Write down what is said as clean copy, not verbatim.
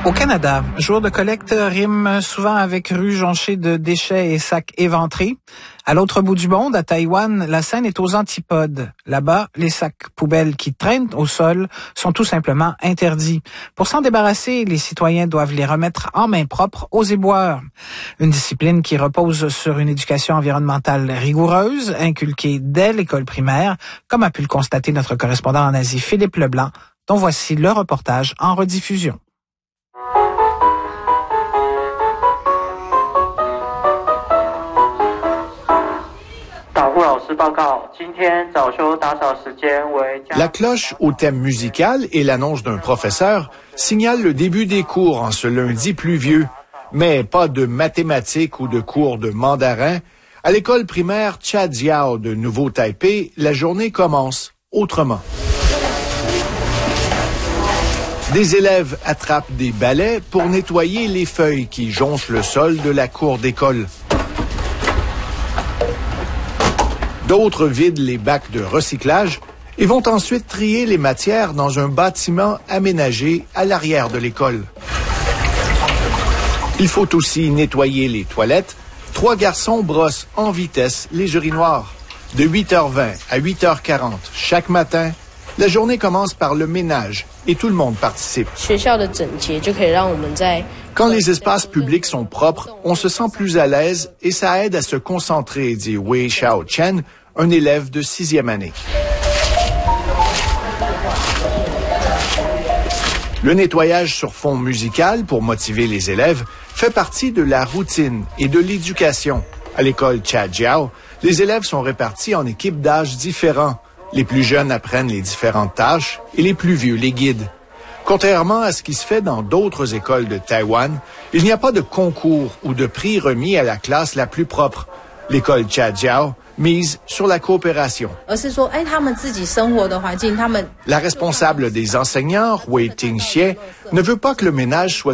Au Canada, jour de collecte rime souvent avec rue jonchée de déchets et sacs éventrés. À l'autre bout du monde, à Taïwan, la scène est aux antipodes. Là-bas, les sacs poubelles qui traînent au sol sont tout simplement interdits. Pour s'en débarrasser, les citoyens doivent les remettre en main propre aux éboueurs. Une discipline qui repose sur une éducation environnementale rigoureuse, inculquée dès l'école primaire, comme a pu le constater notre correspondant en Asie, Philippe Leblanc, dont voici le reportage en rediffusion. La cloche au thème musical et l'annonce d'un professeur signalent le début des cours en ce lundi pluvieux. Mais pas de mathématiques ou de cours de mandarin. À l'école primaire Chajiao de Nouveau-Taipei, la journée commence autrement. Des élèves attrapent des balais pour nettoyer les feuilles qui jonchent le sol de la cour d'école. D'autres vident les bacs de recyclage et vont ensuite trier les matières dans un bâtiment aménagé à l'arrière de l'école. Il faut aussi nettoyer les toilettes. 3 garçons brossent en vitesse les urinoirs. De 8h20 à 8h40 chaque matin, la journée commence par le ménage et tout le monde participe. Quand les espaces publics sont propres, on se sent plus à l'aise et ça aide à se concentrer, dit Wei Xiao Chen, un élève de 6e année. Le nettoyage sur fond musical pour motiver les élèves fait partie de la routine et de l'éducation. À l'école Chajiao, les élèves sont répartis en équipes d'âge différents. Les plus jeunes apprennent les différentes tâches et les plus vieux les guident. Contrairement à ce qui se fait dans d'autres écoles de Taïwan, il n'y a pas de concours ou de prix remis à la classe la plus propre. L'école Chajiao mise sur la coopération. La responsable des enseignants, Wei Tingxie, ne veut pas que le ménage soit